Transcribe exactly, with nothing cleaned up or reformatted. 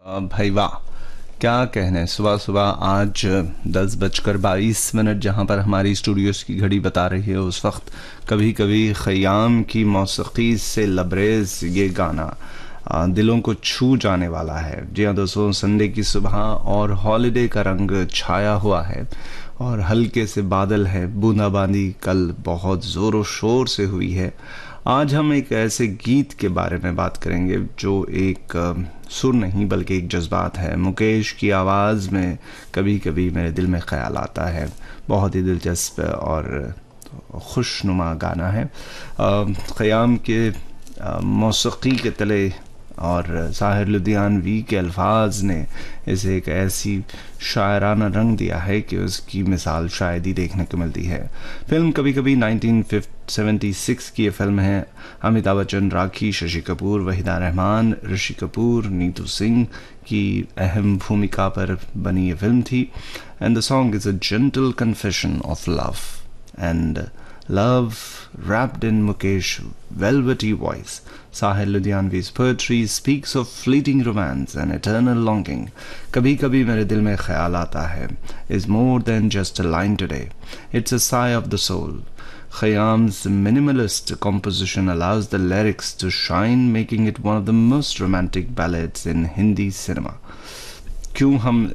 अ, भाई वाह, क्या कहने। सुबह सुबह आज दस बजकर बाईस मिनट जहाँ पर हमारी स्टूडियोज़ की घड़ी बता रही है, उस वक्त कभी कभी ख़याम की मौसीक़ी से लबरेज ये गाना अ, दिलों को छू जाने वाला है। जी हाँ दोस्तों, संडे की सुबह और हॉलिडे का रंग छाया हुआ है और हल्के से बादल है। बूंदाबांदी कल बहुत ज़ोर व शोर से हुई है। आज हम एक ऐसे गीत के बारे में बात करेंगे जो एक अ, सुर नहीं बल्कि एक जज्बात है। मुकेश की आवाज़ में कभी कभी मेरे दिल में ख्याल आता है। बहुत ही दिलचस्प और खुशनुमा गाना है। अ, ख़याम के अ, मौसीक़ी के तले और साहिर लुधियानवी के अल्फाज ने इसे एक ऐसी शायराना रंग दिया है कि उसकी मिसाल शायद ही देखने को मिलती है। फिल्म कभी कभी नाइनटीन सेवेंटी सिक्स की ये फिल्म है। अमिताभ बच्चन, राखी, शशि कपूर, वहीदा रहमान, ऋषि कपूर, नीतू सिंह की अहम भूमिका पर बनी ये फिल्म थी। And the song is a gentle confession of love and love wrapped in Mukesh velvety voice. Sahil Ludhianvi's poetry speaks of fleeting romance and eternal longing. Kabhi kabhi mere dil mein khayal aata hai is more than just a line today. It's a sigh of the soul. Khayyam's minimalist composition allows the lyrics to shine, making it one of the most romantic ballads in Hindi cinema. क्यों हम